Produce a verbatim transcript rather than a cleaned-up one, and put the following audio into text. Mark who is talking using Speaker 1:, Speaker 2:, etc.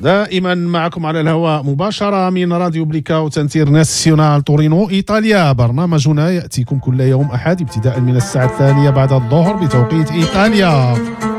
Speaker 1: دائما معكم على الهواء مباشرة من راديو بليكاو تنتير ناسيونال تورينو إيطاليا. برنامجنا يأتيكم كل يوم أحد ابتداء من الساعة الثانية بعد الظهر بتوقيت إيطاليا.